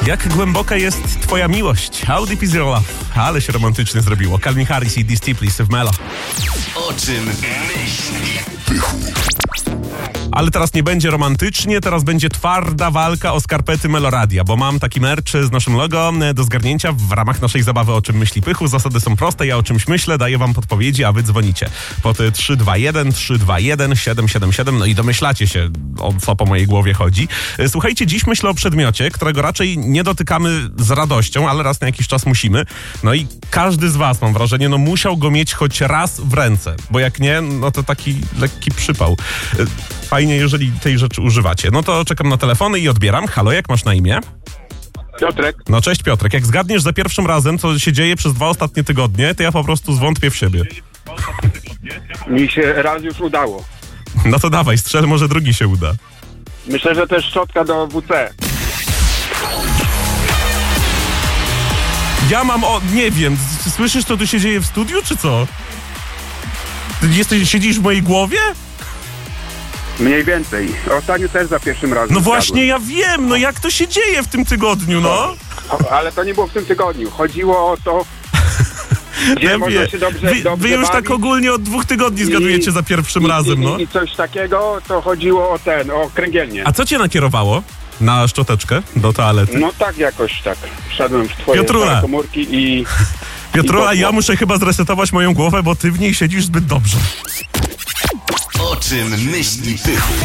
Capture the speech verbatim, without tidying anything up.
Jak głęboka jest twoja miłość? How deep is your love? Ale się romantycznie zrobiło. Calvin Harris i Disty Please w Melo. O czym myśli Pychu? Ale teraz nie będzie romantycznie, teraz będzie twarda walka o skarpety Meloradia, bo mam taki merch z naszym logo do zgarnięcia w ramach naszej zabawy O czym myśli Pychu. Zasady są proste, ja o czymś myślę, daję wam podpowiedzi, a wy dzwonicie pod trzy dwa jeden trzy dwa jeden siedem siedem siedem, no i domyślacie się, o co po mojej głowie chodzi. Słuchajcie, dziś myślę o przedmiocie, którego raczej nie dotykamy z radością, ale raz na jakiś czas musimy. No i każdy z was, mam wrażenie, no musiał go mieć choć raz w ręce, bo jak nie, no to taki lekki przypał. Fajnie, jeżeli tej rzeczy używacie. No to czekam na telefony i odbieram. Halo, jak masz na imię? Piotrek. No cześć Piotrek. Jak zgadniesz za pierwszym razem, co się dzieje przez dwa ostatnie tygodnie, to ja po prostu zwątpię w siebie. Mi się raz już udało. No to dawaj, strzel, może drugi się uda. Myślę, że też szczotka do W C. Ja mam o... nie wiem. Słyszysz, co tu się dzieje w studiu, czy co? Ty jesteś, siedzisz w mojej głowie? Mniej więcej. Ostatnio też za pierwszym razem. No właśnie, ja wiem, no jak to się dzieje w tym tygodniu, no? Ale to nie było w tym tygodniu. Chodziło o to, gdzie Ja można wiem. się dobrze, Wy, dobrze wy już bawić. tak ogólnie od dwóch tygodni zgadujecie I- za pierwszym I, razem, i, no. I coś takiego, to chodziło o ten, o kręgielnię. A co cię nakierowało na szczoteczkę do toalety? No tak jakoś tak. Wszedłem w twoje Piotrula. stare komórki i... Piotrula, i ja poszło. muszę chyba zresetować moją głowę, bo ty w niej siedzisz zbyt dobrze. O czym myśli Pychu?